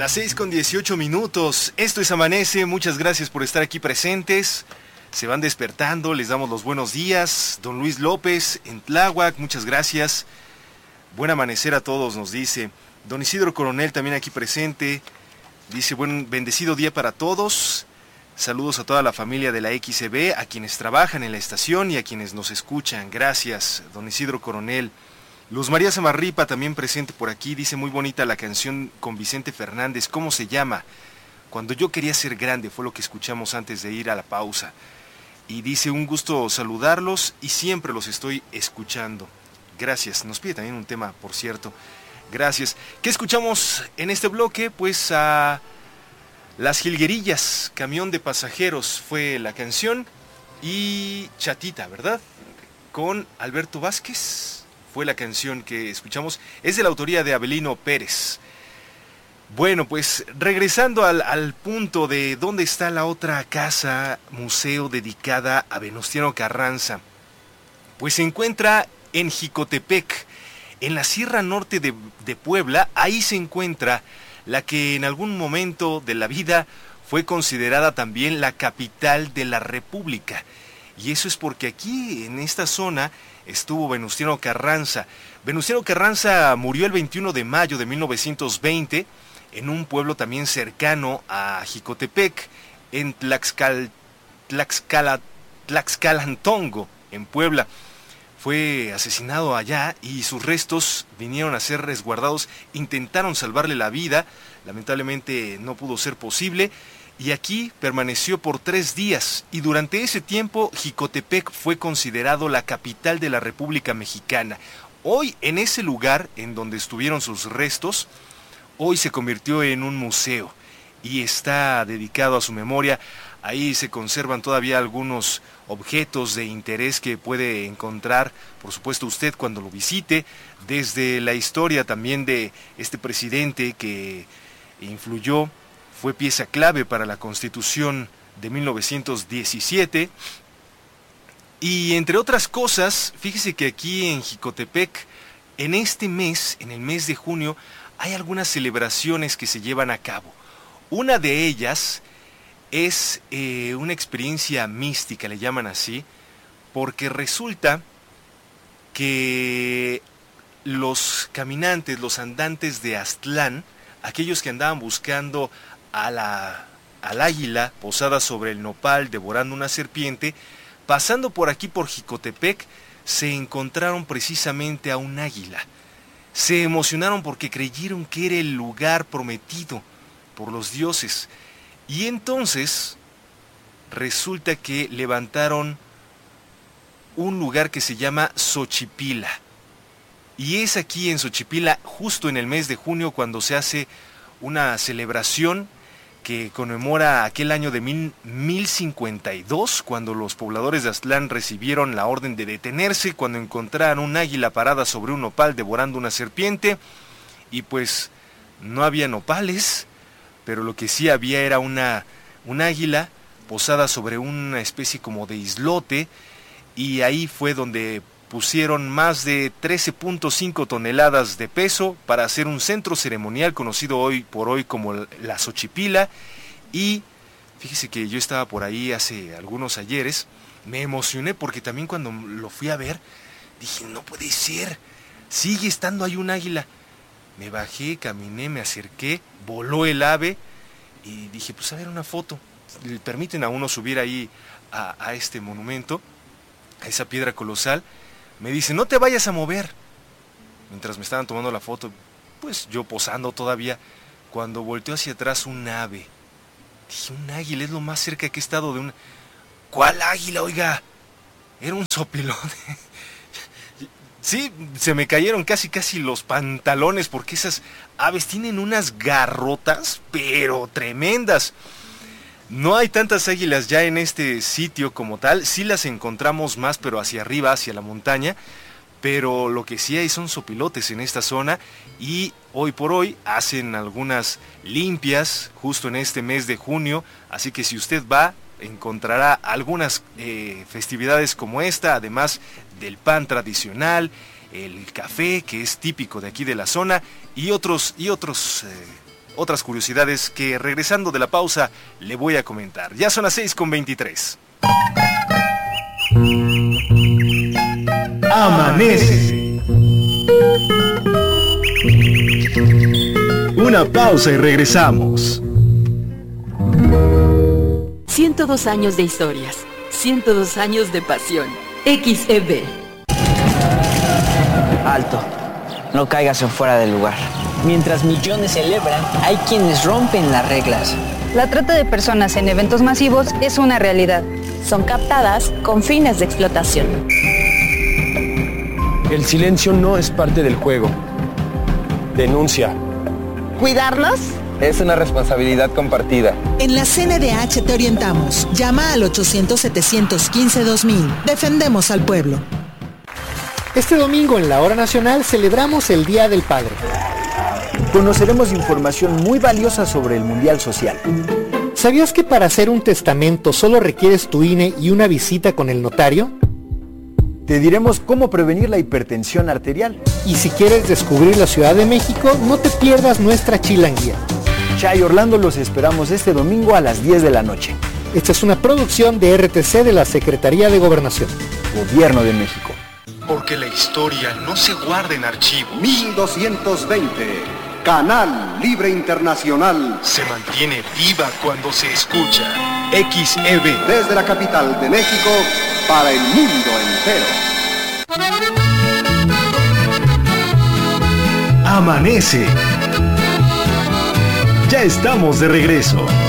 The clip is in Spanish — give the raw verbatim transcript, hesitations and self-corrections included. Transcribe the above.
Las seis con dieciocho minutos, esto es Amanece, muchas gracias por estar aquí presentes, se van despertando, les damos los buenos días, don Luis López en Tláhuac, muchas gracias, buen amanecer a todos nos dice, don Isidro Coronel también aquí presente, dice buen bendecido día para todos, saludos a toda la familia de la X C B, a quienes trabajan en la estación y a quienes nos escuchan, gracias don Isidro Coronel. Luz María Samarripa también presente por aquí, dice muy bonita la canción con Vicente Fernández, ¿cómo se llama? Cuando yo quería ser grande, fue lo que escuchamos antes de ir a la pausa. Y dice un gusto saludarlos y siempre los estoy escuchando. Gracias, nos pide también un tema, por cierto. Gracias. ¿Qué escuchamos en este bloque? Pues a Las Jilguerillas, Camión de Pasajeros fue la canción. Y Chatita, ¿verdad? Con Alberto Vázquez. Fue la canción que escuchamos, es de la autoría de Abelino Pérez. Bueno, pues regresando al, al punto de dónde está la otra casa, museo dedicada a Venustiano Carranza, pues se encuentra en Jicotepec, en la Sierra Norte de, de Puebla. Ahí se encuentra la que en algún momento de la vida fue considerada también la capital de la República. Y eso es porque aquí, en esta zona, estuvo Venustiano Carranza. Venustiano Carranza murió el veintiuno de mayo de mil novecientos veinte en un pueblo también cercano a Jicotepec, en Tlaxcal, Tlaxcala, Tlaxcalantongo, en Puebla. Fue asesinado allá y sus restos vinieron a ser resguardados. Intentaron salvarle la vida, lamentablemente no pudo ser posible. Y aquí permaneció por tres días, y durante ese tiempo Jicotepec fue considerado la capital de la República Mexicana. Hoy, en ese lugar en donde estuvieron sus restos, hoy se convirtió en un museo, y está dedicado a su memoria. Ahí se conservan todavía algunos objetos de interés que puede encontrar, por supuesto, usted cuando lo visite, desde la historia también de este presidente que influyó, fue pieza clave para la Constitución de mil novecientos diecisiete. Y entre otras cosas, fíjese que aquí en Jicotepec, en este mes, en el mes de junio, hay algunas celebraciones que se llevan a cabo. Una de ellas es eh, una experiencia mística, le llaman así, porque resulta que los caminantes, los andantes de Aztlán, aquellos que andaban buscando a la, al águila posada sobre el nopal devorando una serpiente, pasando por aquí por Jicotepec, se encontraron precisamente a un águila. Se emocionaron porque creyeron que era el lugar prometido por los dioses. Y entonces resulta que levantaron un lugar que se llama Xochipila. Y es aquí en Xochipila, justo en el mes de junio, cuando se hace una celebración que conmemora aquel año de mil, mil cincuenta y dos, cuando los pobladores de Aztlán recibieron la orden de detenerse, cuando encontraron un águila parada sobre un nopal devorando una serpiente, y pues no había nopales, pero lo que sí había era una, un águila posada sobre una especie como de islote, y ahí fue donde pusieron más de trece punto cinco toneladas de peso para hacer un centro ceremonial conocido hoy por hoy como la Xochipila. Y fíjese que yo estaba por ahí hace algunos ayeres, me emocioné porque también cuando lo fui a ver, dije, no puede ser, sigue estando ahí un águila. Me bajé, caminé, me acerqué, voló el ave y dije, pues a ver una foto. Le permiten a uno subir ahí a, a este monumento, a esa piedra colosal. Me dice, no te vayas a mover. Mientras me estaban tomando la foto, pues yo posando todavía, cuando volteó hacia atrás un ave. Dije, un águila, es lo más cerca que he estado de un... ¿Cuál águila, oiga? Era un sopilote. Sí, se me cayeron casi casi los pantalones, porque esas aves tienen unas garrotas, pero tremendas. No hay tantas águilas ya en este sitio como tal, sí las encontramos más, pero hacia arriba, hacia la montaña, pero lo que sí hay son sopilotes en esta zona, y hoy por hoy hacen algunas limpias justo en este mes de junio, así que si usted va, encontrará algunas eh, festividades como esta, además del pan tradicional, el café que es típico de aquí de la zona, y otros, y otros eh, otras curiosidades que regresando de la pausa le voy a comentar. Ya son las seis con veintitrés. Amanece. Una pausa y regresamos. ciento dos años de historias, ciento dos años de pasión. X E B. Alto, no caigas en fuera del lugar. Mientras millones celebran, hay quienes rompen las reglas. La trata de personas en eventos masivos es una realidad. Son captadas con fines de explotación. El silencio no es parte del juego. Denuncia. ¿Cuidarlos? Es una responsabilidad compartida. En la C N D H te orientamos. Llama al ochocientos, setecientos quince, dos mil. Defendemos al pueblo. Este domingo en la Hora Nacional celebramos el Día del Padre. Conoceremos información muy valiosa sobre el Mundial Social. ¿Sabías que para hacer un testamento solo requieres tu I N E y una visita con el notario? Te diremos cómo prevenir la hipertensión arterial. Y si quieres descubrir la Ciudad de México, no te pierdas nuestra chilanguía. Chay Orlando, los esperamos este domingo a las diez de la noche. Esta es una producción de R T C de la Secretaría de Gobernación. Gobierno de México. Porque la historia no se guarda en archivos. mil doscientos veinte, Canal Libre Internacional. Se mantiene viva cuando se escucha. X E B. Desde la capital de México, para el mundo entero. Amanece. Ya estamos de regreso.